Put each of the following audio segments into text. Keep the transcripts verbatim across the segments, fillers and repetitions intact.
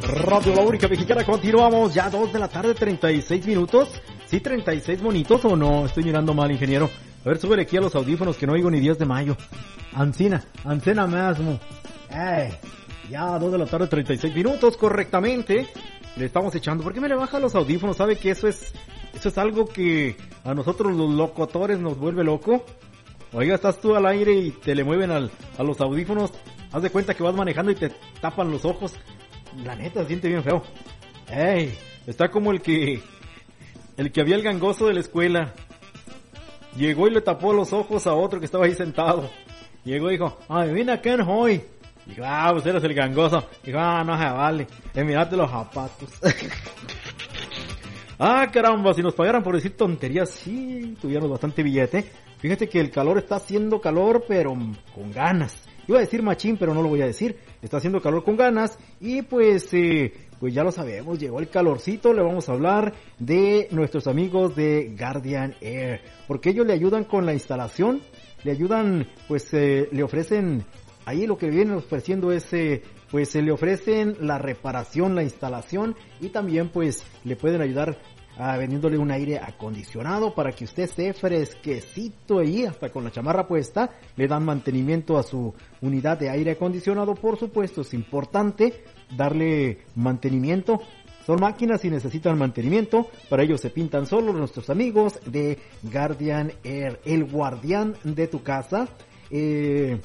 Radio La Única Mexicana, continuamos, ya dos de la tarde, treinta y seis minutos. ¿Sí, treinta y seis bonitos o no? Estoy mirando mal, ingeniero. A ver, súbele aquí a los audífonos que no oigo ni diez de mayo. Ancina, Ancina mismo. Ey, ya dos de la tarde, treinta y seis minutos, correctamente. Le estamos echando. ¿Por qué me le baja los audífonos? ¿Sabe que eso es, eso es algo que a nosotros los locutores nos vuelve loco? Oiga, estás tú al aire y te le mueven al, a los audífonos. Haz de cuenta que vas manejando y te tapan los ojos. La neta, se siente bien feo. Ey, está como el que, el que había el gangoso de la escuela. Llegó y le tapó los ojos a otro que estaba ahí sentado. Llegó y dijo, ay, mira quién hoy. Dijo, ah, pues eres el gangoso. Dijo, ah, no se vale. Eh, mirate los zapatos. Ah, caramba, si nos pagaran por decir tonterías, sí, tuviéramos bastante billete. Fíjate que el calor está haciendo calor, pero con ganas. Iba a decir machín, pero no lo voy a decir. Está haciendo calor con ganas y pues, eh, pues ya lo sabemos, llegó el calorcito. Le vamos a hablar de nuestros amigos de Guardian Air, porque ellos le ayudan con la instalación, le ayudan, pues eh, le ofrecen, ahí lo que vienen ofreciendo es, eh, pues se le ofrecen la reparación, la instalación y también pues le pueden ayudar a vendiéndole un aire acondicionado para que usted esté fresquecito ahí, hasta con la chamarra puesta. Le dan mantenimiento a su unidad de aire acondicionado, por supuesto, es importante darle mantenimiento. Son máquinas y necesitan mantenimiento, para ello se pintan solo nuestros amigos de Guardian Air, el guardián de tu casa. Eh...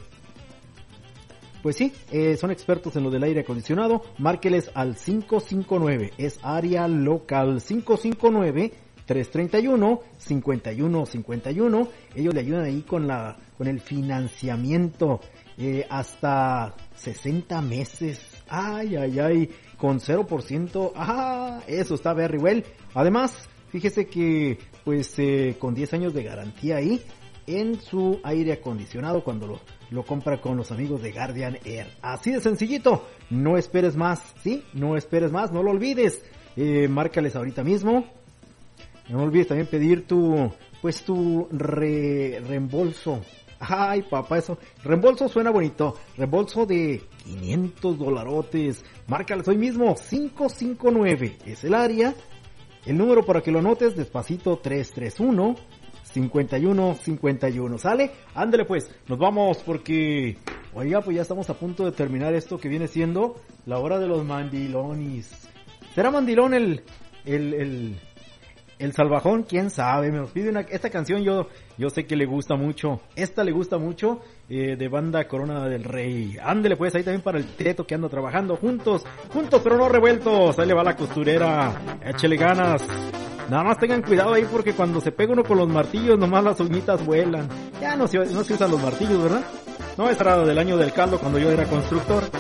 Pues sí, eh, son expertos en lo del aire acondicionado. Márqueles al cinco cinco nueve, es área local, cinco cinco nueve, tres tres uno, cinco uno cinco uno. Ellos le ayudan ahí con la con el financiamiento eh, hasta sesenta meses. Ay, ay, ay, con cero por ciento. Ah, eso está very well. Además, fíjese que pues eh, con diez años de garantía ahí en su aire acondicionado cuando lo, lo compra con los amigos de Guardian Air. Así de sencillito, no esperes más, ¿sí? No esperes más, no lo olvides. Eh, márcales ahorita mismo. No olvides también pedir tu, pues tu re, reembolso. Ay, papá, eso. Reembolso suena bonito. Reembolso de quinientos dolarotes. Márcales hoy mismo, cinco cinco nueve, es el área. El número para que lo anotes, despacito, tres tres uno, cinco uno cinco uno, ¿sale? Ándale pues, nos vamos porque, oiga, pues ya estamos a punto de terminar esto que viene siendo la hora de los mandilones. ¿Será mandilón el, el, el, el salvajón? ¿Quién sabe? Me nos pide una, esta canción yo, yo sé que le gusta mucho, esta le gusta mucho, eh, de banda Corona del Rey. Ándale pues, ahí también para el teto que ando trabajando juntos, juntos pero no revueltos, ahí le va la costurera, échele ganas. Nada más tengan cuidado ahí porque cuando se pega uno con los martillos nomás las uñitas vuelan. Ya no se, no se usan los martillos, ¿verdad? No, esa era del año del caldo cuando yo era constructor.